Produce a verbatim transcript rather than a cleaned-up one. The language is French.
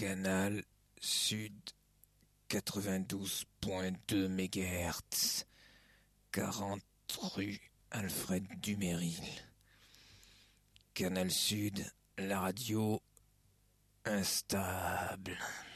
Canal Sud quatre-vingt-douze point deux mégahertz, quarante rue Alfred Duménil. Canal Sud, la radio instable.